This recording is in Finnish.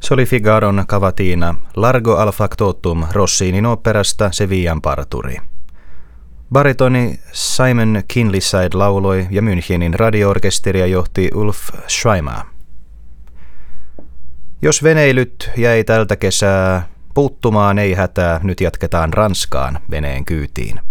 Soli Figaron cavatina Largo al factotum Rossinin operasta Sevillan parturi. Baritoni Simon Kinleyside lauloi ja Münchenin radio-orkesteria johti Ulf Schweimer. Jos veneilyt jäi tältä kesää puuttumaan, ei hätää, nyt jatketaan Ranskaan veneen kyytiin.